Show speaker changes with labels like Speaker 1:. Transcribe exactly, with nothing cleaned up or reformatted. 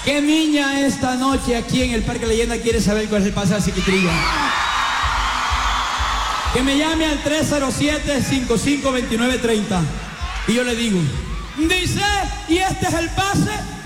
Speaker 1: ¿Qué niña esta noche aquí en el Parque Leyenda quiere saber cuál es el pase de la psiquiatría? Que me llame al tres cero siete, cinco cinco dos nueve tres cero y yo le digo, dice, y este es el pase.